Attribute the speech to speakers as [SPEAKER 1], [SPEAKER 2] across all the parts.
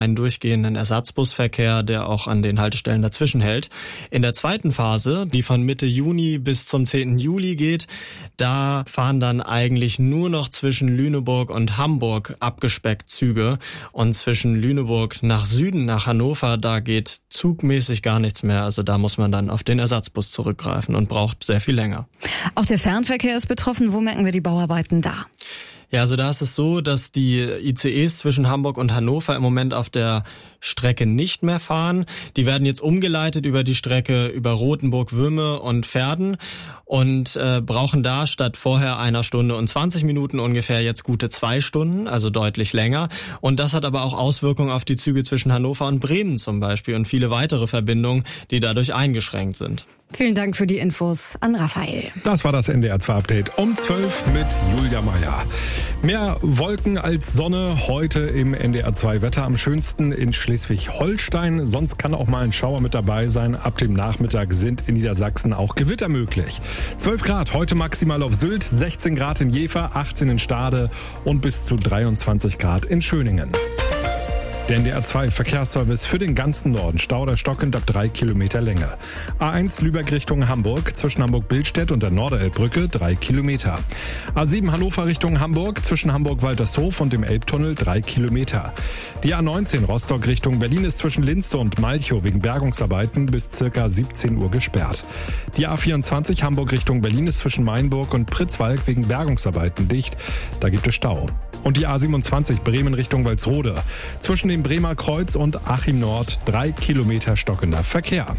[SPEAKER 1] einen durchgehenden Ersatzbusverkehr, der auch an den Haltestellen dazwischen hält. In der zweiten Phase, die von Mitte Juni bis zum 10. Juli geht, da fahren dann eigentlich nur noch zwischen Lüneburg und Hamburg abgespeckt Züge. Und zwischen Lüneburg nach Süden, nach Hannover, da geht zugmäßig gar nichts mehr. Also da muss man dann auf den Ersatzbus zurückgreifen und braucht sehr viel länger.
[SPEAKER 2] Auch der Fernverkehr ist betroffen. Wo merken wir die Bauarbeiten da?
[SPEAKER 1] Ja, also da ist es so, dass die ICEs zwischen Hamburg und Hannover im Moment auf der Strecke nicht mehr fahren. Die werden jetzt umgeleitet über die Strecke über Rothenburg, Wümme und Verden und brauchen da statt vorher 1 Stunde und 20 Minuten ungefähr jetzt gute 2 Stunden, also deutlich länger. Und das hat aber auch Auswirkungen auf die Züge zwischen Hannover und Bremen zum Beispiel und viele weitere Verbindungen, die dadurch eingeschränkt sind.
[SPEAKER 2] Vielen Dank für die Infos an Raphael.
[SPEAKER 3] Das war das NDR 2 Update um 12 mit Julia Meyer. Mehr Wolken als Sonne heute im NDR 2 Wetter. Am schönsten in Schleswig-Holstein. Sonst kann auch mal ein Schauer mit dabei sein. Ab dem Nachmittag sind in Niedersachsen auch Gewitter möglich. 12 Grad heute maximal auf Sylt, 16 Grad in Jever, 18 in Stade und bis zu 23 Grad in Schöningen. Der NDR 2 Verkehrsservice für den ganzen Norden. Stau oder stockend ab 3 Kilometer Länge. A1 Lübeck Richtung Hamburg, zwischen Hamburg-Billstedt und der Norderelbbrücke 3 Kilometer. A7 Hannover Richtung Hamburg, zwischen Hamburg-Waltershof und dem Elbtunnel 3 Kilometer. Die A19 Rostock Richtung Berlin ist zwischen Linste und Malchow wegen Bergungsarbeiten bis circa 17 Uhr gesperrt. Die A24 Hamburg Richtung Berlin ist zwischen Mainburg und Pritzwalk wegen Bergungsarbeiten dicht. Da gibt es Stau. Und die A27 Bremen Richtung Walsrode. Zwischen dem Bremer Kreuz und Achim Nord 3 Kilometer stockender Verkehr.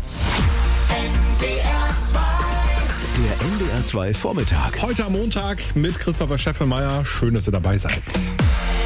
[SPEAKER 4] Der NDR 2 Vormittag.
[SPEAKER 3] Heute am Montag mit Christopher Scheffelmeier. Schön, dass ihr dabei seid.